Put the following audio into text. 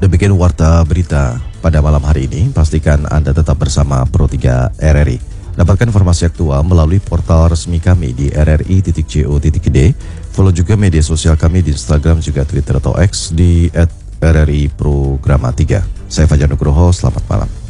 Demikian warta berita pada malam hari ini. Pastikan Anda tetap bersama Pro 3 RRI. Dapatkan informasi aktual melalui portal resmi kami di rri.co.id. Follow juga media sosial kami di Instagram juga Twitter atau X di @RRI Programa 3. Saya Fajar Nugroho, selamat malam.